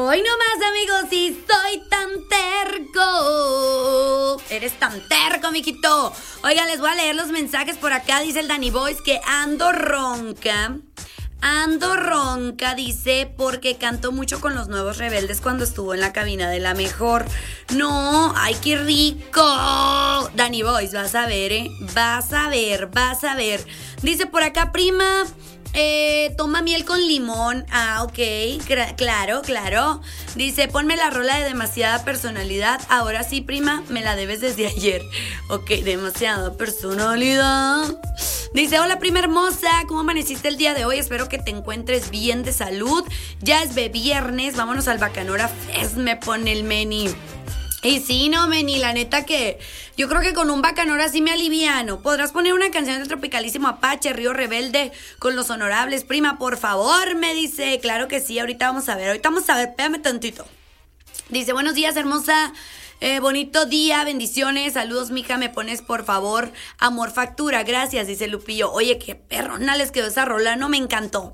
Hoy nomás, amigos, y soy tan terco. Eres tan terco, mijito. Oigan, les voy a leer los mensajes por acá. Dice el Danny Boys que ando ronca. Ando ronca, dice, porque cantó mucho con los Nuevos Rebeldes cuando estuvo en la cabina de La Mejor. No, ay, qué rico. Danny Boys, vas a ver, vas a ver. Dice por acá, prima, toma miel con limón. Ah, ok, claro. Dice, ponme la rola de Demasiada Personalidad. Ahora sí, prima, me la debes desde ayer. Ok, Demasiada Personalidad. Dice, hola prima hermosa, ¿cómo amaneciste el día de hoy? Espero que te encuentres bien de salud. Ya es viernes, vámonos al Bacanora Fest, me pone el Meni. Y sí, no, Meni, la neta que yo creo que con un Bacanora sí me aliviano. ¿Podrás poner una canción del Tropicalísimo Apache, Río Rebelde, con Los Honorables, prima, por favor? Me dice, claro que sí, ahorita vamos a ver, espérame tantito. Dice, buenos días, hermosa. Bonito día, bendiciones, saludos, mija, me pones por favor Amor Factura, gracias, dice Lupillo. Oye, qué perrona les quedó esa rola, no, me encantó.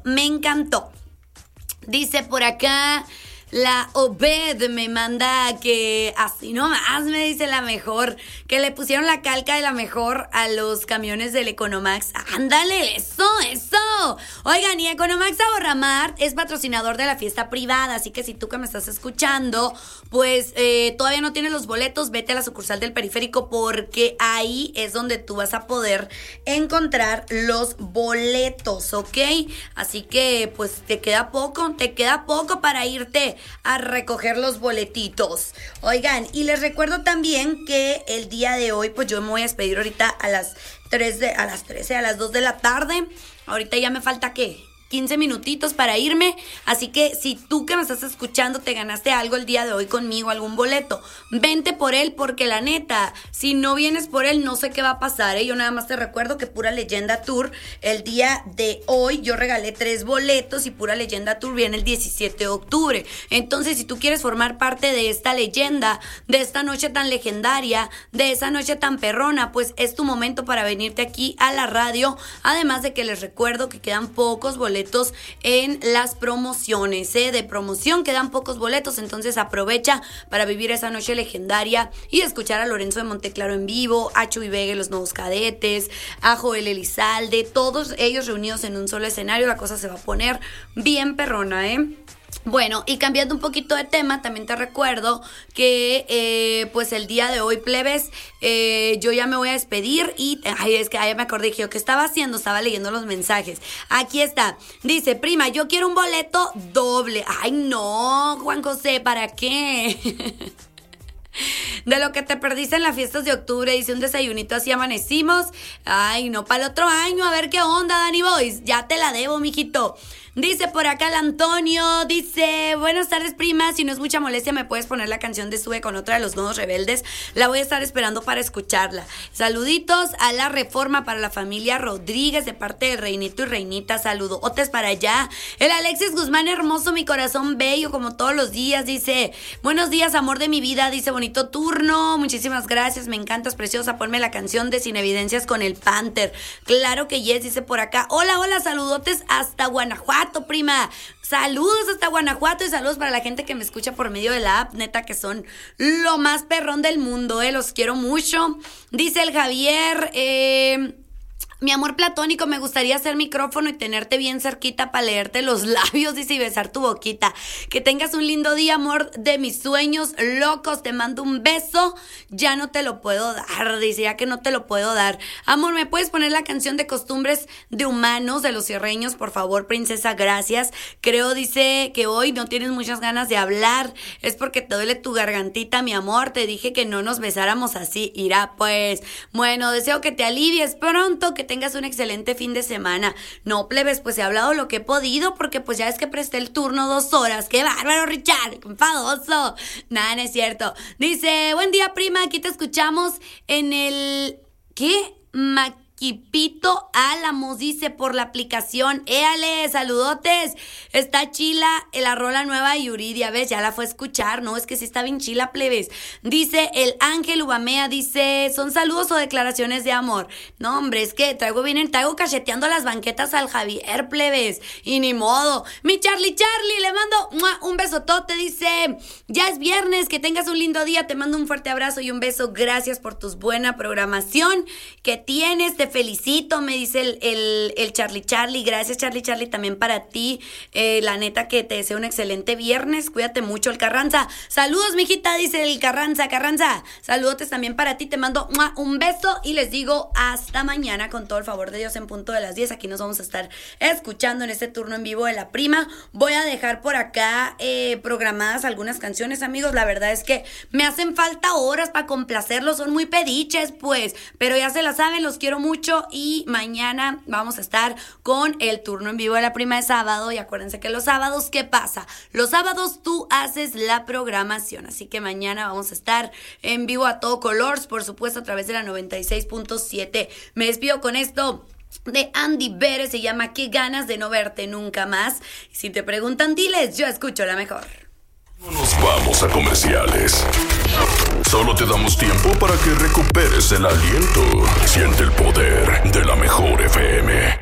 Dice por acá, la Obed me manda que así nomás me dice La Mejor, que le pusieron la calca de La Mejor a los camiones del Economax. Ándale, eso. Oigan, y Economax Ahorramart es patrocinador de la fiesta privada, así que si tú que me estás escuchando, pues todavía no tienes los boletos, vete a la sucursal del Periférico porque ahí es donde tú vas a poder encontrar los boletos, ¿ok? Así que pues te queda poco para irte a recoger los boletitos. Oigan, y les recuerdo también que el día de hoy, pues yo me voy a despedir ahorita a las 2 de la tarde. Ahorita ya me falta, ¿qué? 15 minutitos para irme, así que si tú que me estás escuchando te ganaste algo el día de hoy conmigo, algún boleto, vente por él, porque la neta, si no vienes por él, no sé qué va a pasar, Yo nada más te recuerdo que Pura Leyenda Tour, el día de hoy, yo regalé 3 boletos y Pura Leyenda Tour viene el 17 de octubre, entonces si tú quieres formar parte de esta leyenda, de esta noche tan legendaria, de esa noche tan perrona, pues es tu momento para venirte aquí a la radio, además de que les recuerdo que quedan pocos boletos en las promociones, de promoción quedan pocos boletos, entonces aprovecha para vivir esa noche legendaria y escuchar a Lorenzo de Monteclaro en vivo, a Chuy Vega y los Nuevos Cadetes, a Joel Elizalde, todos ellos reunidos en un solo escenario. La cosa se va a poner bien perrona, Bueno, y cambiando un poquito de tema, también te recuerdo que pues el día de hoy, plebes, yo ya me voy a despedir y es que ya me acordé que yo qué estaba haciendo, estaba leyendo los mensajes. Aquí está, dice, prima, yo quiero un boleto doble. Ay, no, Juan José, ¿para qué? De lo que te perdiste en las fiestas de octubre, dice, un desayunito así amanecimos. Ay, no, para el otro año, a ver qué onda, Danny Boys, ya te la debo, mijito. Dice por acá el Antonio, dice, buenas tardes, prima, si no es mucha molestia me puedes poner la canción de Sube con otra de los Nuevos Rebeldes, la voy a estar esperando para escucharla. Saluditos a la Reforma para la familia Rodríguez de parte de Reinito y Reinita, saludotes para allá. El Alexis Guzmán, hermoso, mi corazón bello como todos los días, dice, buenos días, amor de mi vida, dice, bonito turno, muchísimas gracias, me encantas, preciosa, ponme la canción de Sin Evidencias con el Panther. Claro que yes, dice por acá, hola, saludotes hasta Guanajuato, prima, saludos hasta Guanajuato y saludos para la gente que me escucha por medio de la app, neta que son lo más perrón del mundo, los quiero mucho. Dice el Javier, mi amor platónico, me gustaría hacer micrófono y tenerte bien cerquita para leerte los labios, dice, y besar tu boquita. Que tengas un lindo día, amor de mis sueños locos, te mando un beso, ya no te lo puedo dar, dice, ya que no te lo puedo dar. Amor, ¿me puedes poner la canción de Costumbres de Humanos de Los Cierreños, por favor, princesa? Gracias. Creo, dice, que hoy no tienes muchas ganas de hablar, es porque te duele tu gargantita, mi amor, te dije que no nos besáramos así, irá pues. Bueno, deseo que te alivies pronto, que tengas un excelente fin de semana. No, plebes, pues he hablado lo que he podido, porque pues ya es que presté el turno 2 horas. ¡Qué bárbaro, Richard! ¡Qué enfadoso! Nada, no es cierto. Dice, buen día, prima, aquí te escuchamos en el... ¿Qué? Quipito Álamos, dice por la aplicación. Éale, saludotes. Está chila la rola nueva de Yuridia, ¿ves? Ya la fue a escuchar, ¿no? Es que sí está bien chila, plebes. Dice el Ángel Ubamea, dice, ¿son saludos o declaraciones de amor? No, hombre, es que traigo cacheteando las banquetas al Javier, plebes. Y ni modo. Mi Charlie, le mando un besotote, dice, ya es viernes, que tengas un lindo día. Te mando un fuerte abrazo y un beso. Gracias por tu buena programación que tienes. Te felicito, me dice el Charlie. Gracias, Charlie, también para ti. La neta que te deseo un excelente viernes. Cuídate mucho, el Carranza. Saludos, mijita, dice el Carranza. Saludotes también para ti. Te mando un beso y les digo hasta mañana, con todo el favor de Dios, en punto de las 10. Aquí nos vamos a estar escuchando en este turno en vivo de La Prima. Voy a dejar por acá programadas algunas canciones, amigos. La verdad es que me hacen falta horas para complacerlos. Son muy pediches, pues. Pero ya se la saben, los quiero mucho. Y mañana vamos a estar con el turno en vivo de La Prima de sábado. Y acuérdense que los sábados, ¿qué pasa? Los sábados tú haces la programación. Así que mañana vamos a estar en vivo a todo color, por supuesto, a través de la 96.7. Me despido con esto de Andy Bere, se llama Qué ganas de no verte nunca más. Si te preguntan, diles, yo escucho la mejor. Nos vamos a comerciales. Solo te damos tiempo para que recuperes el aliento. Siente el poder de la mejor FM.